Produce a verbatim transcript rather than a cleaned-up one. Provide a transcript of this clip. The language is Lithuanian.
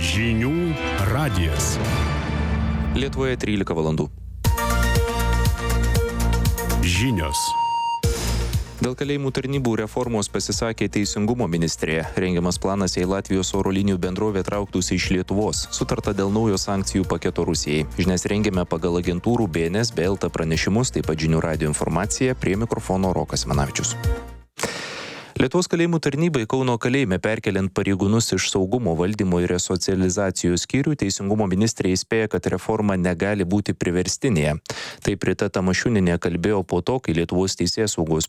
Žinių radijas. Lietuvoje trylika valandų. Žinios. Dėl kalėjimų tarnybų reformos pasisakė Teisingumo ministrė. Rengiamas planas, jei Latvijos oro linijų bendrovė trauktųsi iš Lietuvos. Sutarta dėl naujo sankcijų paketo Rusijai. Žinias rengiame pagal agentūrų B N S, B L T pranešimus, taip pat žinių radijo informacija. Prie mikrofono Rokas Manavičius. Lietuvos kalėjimų tarnybai Kauno kalėjime perkeliant pareigūnus iš saugumo valdymo ir resocializacijos skyrių, Teisingumo ministrė įspėja, kad reforma negali būti priverstinė. Taip Rita Tamašunienė kalbėjo po to, kai Lietuvos teisėsaugos